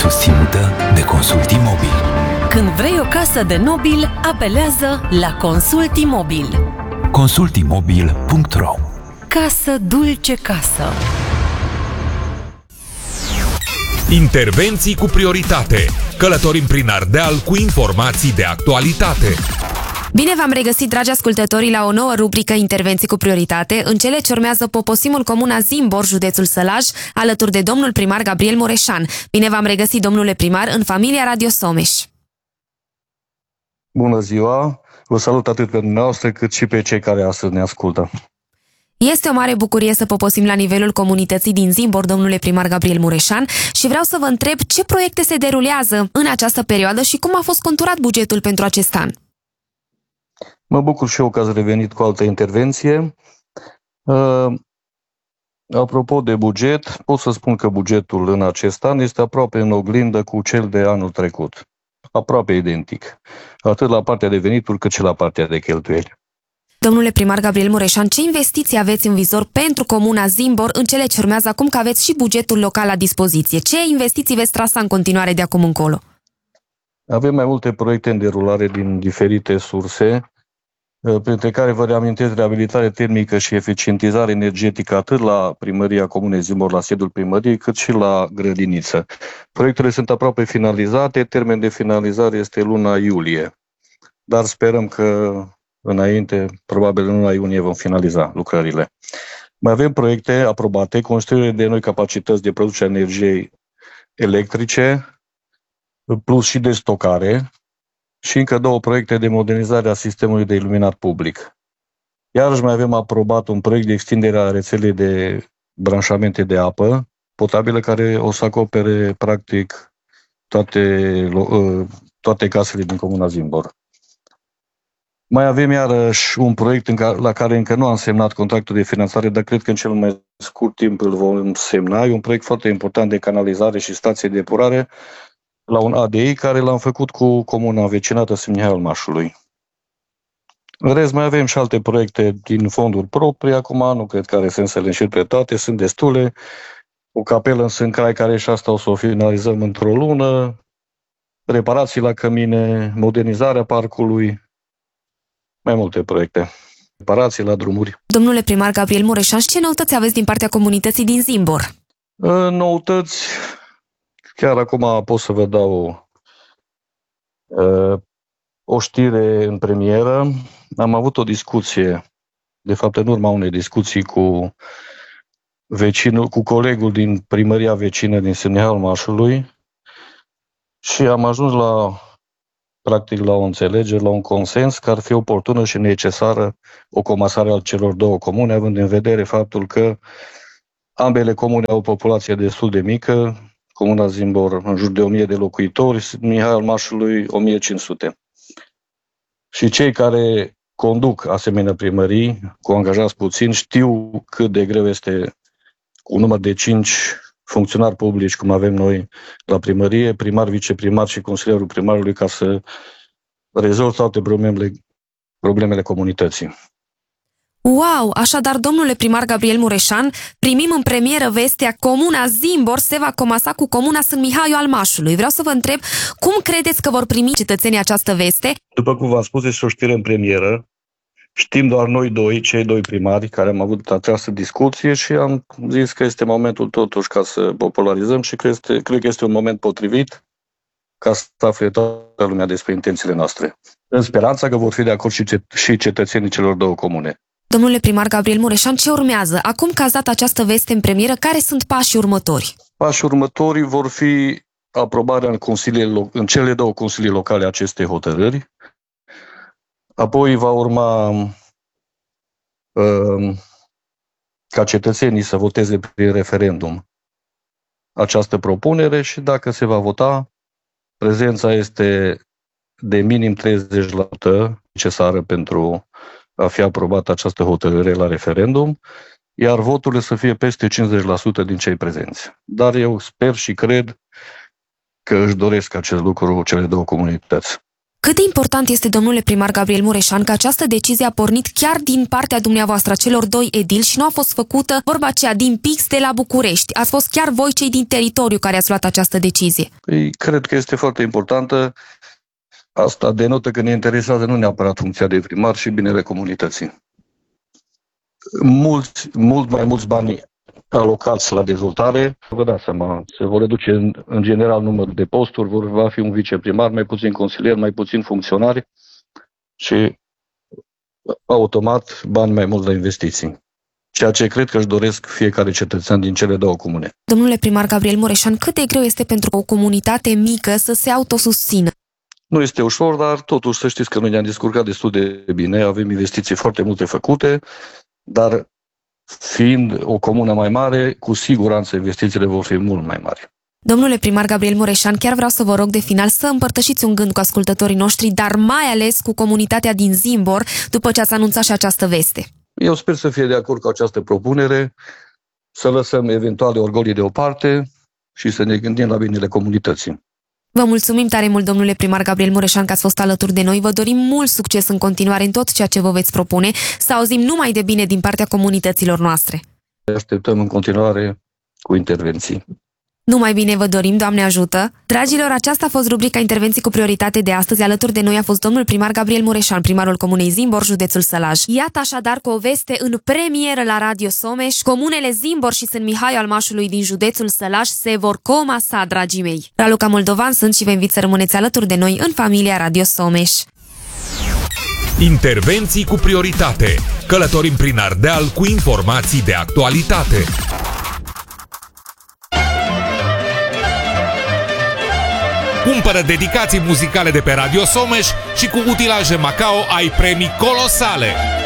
susținută de Consult Imobil. Când vrei o casă de nobil, apelează la Consult Imobil. consultimobil.ro. Casă dulce casă. Intervenții cu prioritate. Călătorim prin Ardeal cu informații de actualitate. Bine v-am regăsit, dragi ascultători, la o nouă rubrică Intervenții cu prioritate. În cele ce urmează poposimul comuna Zimbor, județul Sălaj, alături de domnul primar Gabriel Mureșan. Bine v-am regăsit, domnule primar, în familia Radio Someș. Bună ziua! Vă salut atât pe dumneavoastră cât și pe cei care astăzi ne ascultă. Este o mare bucurie să poposim la nivelul comunității din Zimbor, domnule primar Gabriel Mureșan, și vreau să vă întreb ce proiecte se derulează în această perioadă și cum a fost conturat bugetul pentru acest an. Mă bucur și eu că ați revenit cu altă intervenție. Apropo de buget, pot să spun că bugetul în acest an este aproape în oglindă cu cel de anul trecut. Aproape identic. Atât la partea de venituri cât și la partea de cheltuieli. Domnule primar Gabriel Mureșan, ce investiții aveți în vizor pentru comuna Zimbor în cele ce urmează acum că aveți și bugetul local la dispoziție? Ce investiții veți trasa în continuare de acum încolo? Avem mai multe proiecte în derulare din diferite surse, printre care vă reamintesc reabilitare termică și eficientizare energetică atât la primăria comunei Zimbor, la sediul primăriei, cât și la grădiniță. Proiectele sunt aproape finalizate, termen de finalizare este luna iulie, dar sperăm că înainte, probabil în luna iunie, vom finaliza lucrările. Mai avem proiecte aprobate, construire de noi capacități de producere a energiei electrice, plus și de stocare, și încă 2 proiecte de modernizare a sistemului de iluminat public. Iarăși mai avem aprobat un proiect de extindere a rețelei de branșamente de apă potabilă, care o să acopere practic toate casele din comuna Zimbor. Mai avem iarăși un proiect la care încă nu am semnat contractul de finanțare, dar cred că în cel mai scurt timp îl vom semna. E un proiect foarte important de canalizare și stație de epurare la un ADI, care l-am făcut cu comuna învecinată Sâmnihai al Mașului. În rest, mai avem și alte proiecte din fonduri proprii. Acum nu cred că are sens să le înșir pe toate, sunt destule. O capelă în Sâncrai, care și asta o să o finalizăm într-o lună. Reparații la cămine, modernizarea parcului, mai multe proiecte. Reparații la drumuri. Domnule primar Gabriel Mureșan, ce noutăți aveți din partea comunității din Zimbor? Noutăți, chiar acum pot să vă dau o știre în premieră. Am avut o discuție, de fapt în urma unei discuții cu colegul din primăria vecină din Sâmnihai al Mașului și am ajuns practic la o înțelegere, la un consens că ar fi oportună și necesară o comasare al celor 2 comune, având în vedere faptul că ambele comune au o populație destul de mică, comuna Zimbor în jur de 1000 de locuitori, Sâmnihai al Mașului 1500. Și cei care conduc asemenea primării, cu angajați puțini, știu cât de greu este cu un număr de 5 funcționari publici, cum avem noi la primărie, primar, viceprimar și consilierul primarului, ca să rezolve toate problemele comunității. Wow! Așadar, domnule primar Gabriel Mureșan, primim în premieră vestea: comuna Zimbor se va comasa cu comuna Sâmnihai al Mașului. Vreau să vă întreb, cum credeți că vor primi cetățenii această veste? După cum v-am spus, este o știre în premieră. Știm doar noi cei 2 primari care am avut această discuție și am zis că este momentul totuși ca să popularizăm și cred că este un moment potrivit ca să afle toată lumea despre intențiile noastre. În speranța că vor fi de acord și cetățenii celor 2 comune. Domnule primar Gabriel Mureșan, ce urmează? Acum că ați dat această veste în premieră, care sunt pașii următori? Pașii următori vor fi aprobarea în cele 2 consilii locale acestei hotărâri. Apoi va urma ca cetățenii să voteze prin referendum această propunere și dacă se va vota, prezența este de minim 30% necesară pentru a fi aprobată această hotărâre la referendum, iar voturile să fie peste 50% din cei prezenți. Dar eu sper și cred că își doresc acest lucru cele 2 comunități. Cât de important este, domnule primar Gabriel Mureșan, că această decizie a pornit chiar din partea dumneavoastră, celor doi edili, și nu a fost făcută, vorba aceea, din Pix de la București? Ați fost chiar voi, cei din teritoriu, care ați luat această decizie. Păi, cred că este foarte importantă. Asta denotă că ne interesează nu neapărat funcția de primar, și binele comunității. Mult mai mulți bani alocați la dezvoltare, vă dați seama, se vor reduce în general numărul de posturi, va fi un viceprimar, mai puțin consilier, mai puțin funcționari și automat bani mai mulți la investiții. Ceea ce cred că își doresc fiecare cetățean din cele două comune. Domnule primar Gabriel Mureșan, cât de greu este pentru o comunitate mică să se autosusțină? Nu este ușor, dar totuși să știți că noi ne-am descurcat destul de bine, avem investiții foarte multe făcute, dar fiind o comună mai mare, cu siguranță investițiile vor fi mult mai mari. Domnule primar Gabriel Mureșan, chiar vreau să vă rog de final să împărtășiți un gând cu ascultătorii noștri, dar mai ales cu comunitatea din Zimbor, după ce ați anunțat și această veste. Eu sper să fie de acord cu această propunere, să lăsăm eventuale orgolii deoparte și să ne gândim la binele comunității. Vă mulțumim tare mult, domnule primar Gabriel Mureșan, că ați fost alături de noi. Vă dorim mult succes în continuare în tot ceea ce vă veți propune, să auzim numai de bine din partea comunităților noastre. Așteptăm în continuare cu intervenții. Numai bine vă dorim, Doamne ajută! Dragilor, aceasta a fost rubrica Intervenții cu prioritate de astăzi. Alături de noi a fost domnul primar Gabriel Mureșan, primarul comunei Zimbor, județul Sălaj. Iată așadar cu o veste în premieră la Radio Someș. Comunele Zimbor și Sân Mihai al Mașului din județul Sălaj se vor comasa, dragii mei. Raluca Moldovan sunt și vă invit să rămâneți alături de noi în familia Radio Someș. Intervenții cu prioritate. Călătorim prin Ardeal cu informații de actualitate. Cumpără dedicații muzicale de pe Radio Someș și cu utilaje Macao ai premii colosale.